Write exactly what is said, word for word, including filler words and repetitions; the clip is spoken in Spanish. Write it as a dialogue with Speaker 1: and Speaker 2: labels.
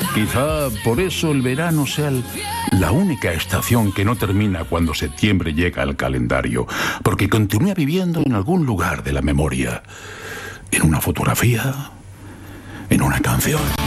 Speaker 1: Quizá por eso el verano sea el- la única estación que no termina cuando septiembre llega al calendario, porque continúa viviendo en algún lugar de la memoria, en una fotografía, en una canción.